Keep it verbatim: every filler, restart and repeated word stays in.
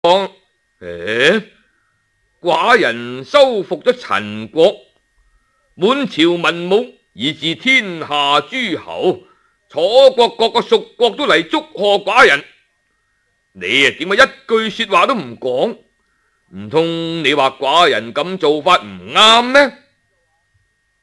講：誒，寡人收復咗陳國，滿朝文武以至天下諸侯，楚國各個屬國都嚟祝賀寡人。你啊，點解一句說話都唔講？唔通你話寡人咁做法唔啱咩？